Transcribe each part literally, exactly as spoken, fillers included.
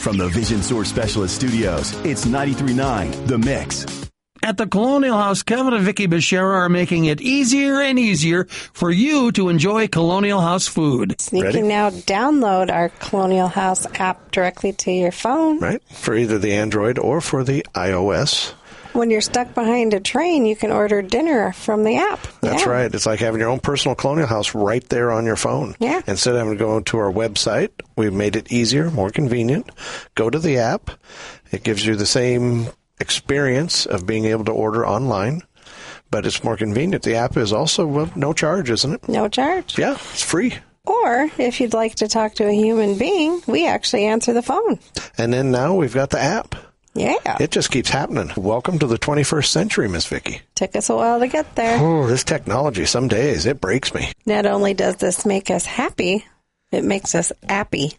From the Vision Source Specialist Studios, it's ninety-three point nine The Mix. At the Colonial House, Kevin and Vicky Beshara are making it easier and easier for you to enjoy Colonial House food. You Ready? can now download our Colonial House app directly to your phone. Right, for either the Android or for the iOS. When you're stuck behind a train, you can order dinner from the app. That's yeah. right. It's like having your own personal Colonial House right there on your phone. Yeah. Instead of having to go to our website, we've made it easier, more convenient. Go to the app. It gives you the same experience of being able to order online, but it's more convenient. The app is also well, no charge, isn't it? No charge. Yeah, it's free. Or if you'd like to talk to a human being, we actually answer the phone. And then now we've got the app. Yeah. It just keeps happening. Welcome to the twenty-first century, Miss Vicky. Took us a while to get there. Oh, this technology, some days, it breaks me. Not only does this make us happy, it makes us appy.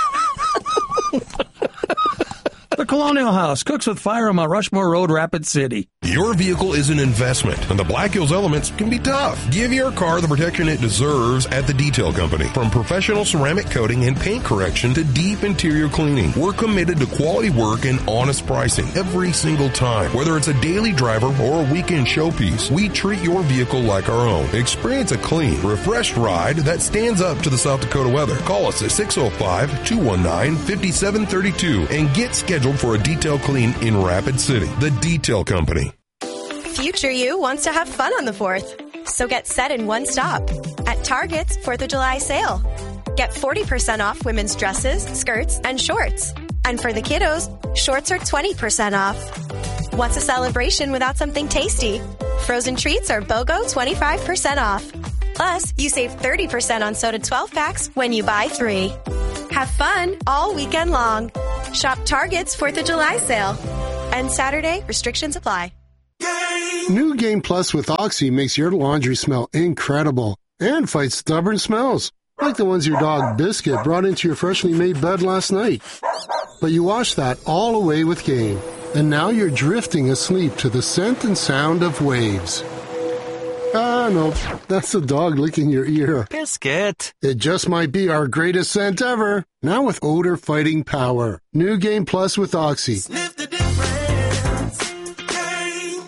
The Colonial House, cooks with fire on Mount Rushmore Road, Rapid City. Your vehicle is an investment, and the Black Hills elements can be tough. Give your car the protection it deserves at the Detail Company. From professional ceramic coating and paint correction to deep interior cleaning, we're committed to quality work and honest pricing every single time. Whether it's a daily driver or a weekend showpiece, we treat your vehicle like our own. Experience a clean, refreshed ride that stands up to the South Dakota weather. Call us at six oh five, two one nine, five seven three two and get scheduled for a detail clean in Rapid City. The Detail Company. Future you wants to have fun on the fourth, so get set in one stop at Target's fourth of July sale. Get forty percent off women's dresses, skirts, and shorts. And for the kiddos, shorts are twenty percent off. What's a celebration without something tasty? Frozen treats are BOGO twenty-five percent off. Plus, you save thirty percent on soda twelve packs when you buy three. Have fun all weekend long. Shop Target's fourth of July sale. And Saturday, restrictions apply. New Game Plus with Oxy makes your laundry smell incredible and fights stubborn smells, like the ones your dog Biscuit brought into your freshly made bed last night. But you wash that all away with Game, and now you're drifting asleep to the scent and sound of waves. Ah, no, that's the dog licking your ear. Biscuit. It just might be our greatest scent ever. Now with odor-fighting power. New Game Plus with Oxy. Sniff the difference. Game.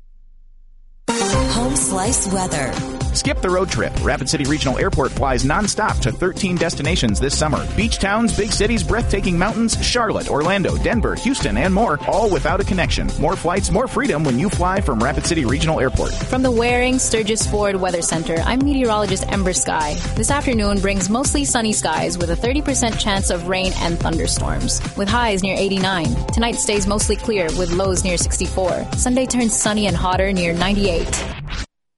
Home Slice Weather. Skip the road trip. Rapid City Regional Airport flies nonstop to thirteen destinations this summer. Beach towns, big cities, breathtaking mountains, Charlotte, Orlando, Denver, Houston, and more, all without a connection. More flights, more freedom when you fly from Rapid City Regional Airport. From the Waring Sturgis Ford Weather Center, I'm meteorologist Ember Sky. This afternoon brings mostly sunny skies with a thirty percent chance of rain and thunderstorms, with highs near eighty-nine. Tonight stays mostly clear with lows near sixty-four. Sunday turns sunny and hotter near ninety-eight.